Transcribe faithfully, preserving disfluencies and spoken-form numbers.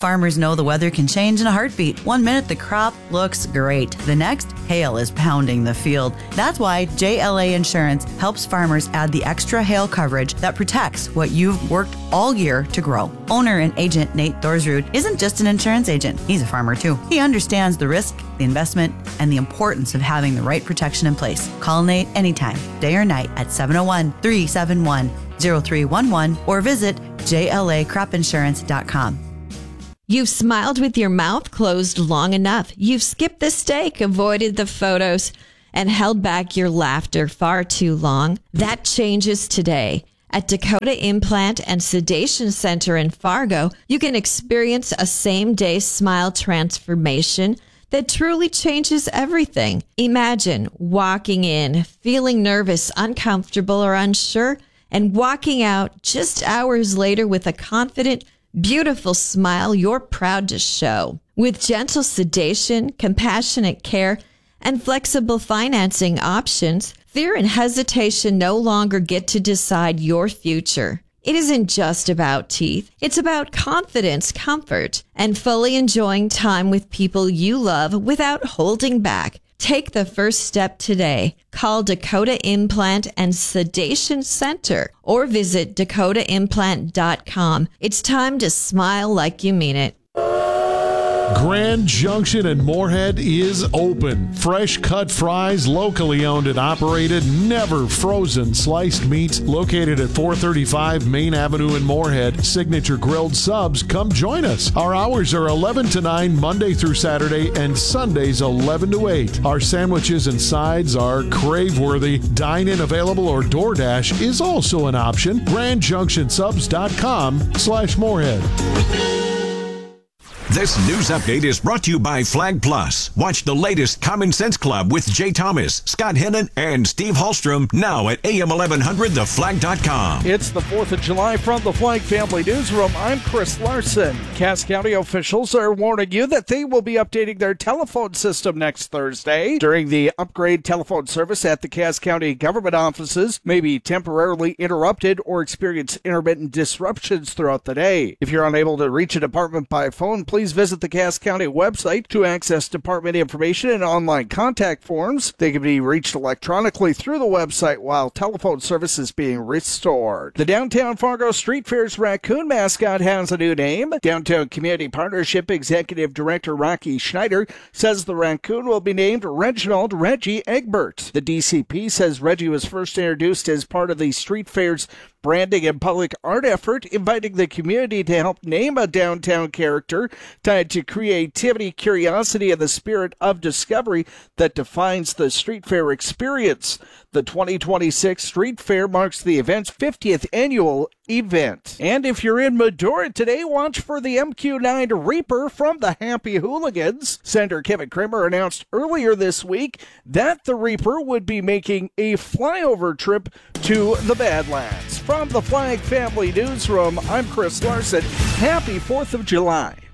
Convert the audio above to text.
Farmers know the weather can change in a heartbeat. One minute the crop looks great. The next, hail is pounding the field. That's why J L A Insurance helps farmers add the extra hail coverage that protects what you've worked all year to grow. Owner and agent Nate Thorsrud isn't just an insurance agent. He's a farmer too. He understands the risk, the investment, and the importance of having the right protection in place. Call Nate anytime, day or night at seven oh one, three seven one, oh three one one or visit J L A crop insurance dot com. You've smiled with your mouth closed long enough. You've skipped the steak, avoided the photos, and held back your laughter far too long. That changes today. At Dakota Implant and Sedation Center in Fargo, you can experience a same-day smile transformation that truly changes everything. Imagine walking in, feeling nervous, uncomfortable, or unsure, and walking out just hours later with a confident, beautiful smile you're proud to show. With gentle sedation, compassionate care, and flexible financing options, fear and hesitation no longer get to decide your future. It isn't just about teeth. It's about confidence, comfort, and fully enjoying time with people you love without holding back. Take the first step today. Call Dakota Implant and Sedation Center or visit dakota implant dot com. It's time to smile like you mean it. Grand Junction in Moorhead is open. Fresh cut fries, locally owned and operated, never frozen sliced meats, located at four thirty-five Main Avenue in Moorhead. Signature grilled subs. Come join us. Our hours are eleven to nine Monday through Saturday and Sundays eleven to eight. Our sandwiches and sides are crave-worthy. Dine-in available or DoorDash is also an option. grand junction subs dot com slash Moorhead. This news update is brought to you by Flag Plus. Watch the latest Common Sense Club with Jay Thomas, Scott Hennon, and Steve Hallstrom now at A M eleven hundred the flag dot com. It's the fourth of July from the Flag Family Newsroom. I'm Chris Larson. Cass County officials are warning you that they will be updating their telephone system next Thursday. During the upgrade, telephone service at the Cass County government offices may be temporarily interrupted or experience intermittent disruptions throughout the day. If you're unable to reach a department by phone, please visit the Cass County website to access department information and online contact forms. They can be reached electronically through the website while telephone service is being restored. The Downtown Fargo Street Fair's raccoon mascot has a new name. Downtown Community Partnership Executive Director Rocky Schneider says the raccoon will be named Reginald Reggie Egbert. The D C P says Reggie was first introduced as part of the Street Fair's branding and public art effort, inviting the community to help name a downtown character tied to creativity, curiosity, and the spirit of discovery that defines the Street Fair experience. The twenty twenty-six Street Fair marks the event's fiftieth annual event. And if you're in Medora today, watch for the M Q nine Reaper from the Happy Hooligans. Senator Kevin Kramer announced earlier this week that the Reaper would be making a flyover trip to the Badlands. From the Flag Family Newsroom, I'm Chris Larson. Happy fourth of July.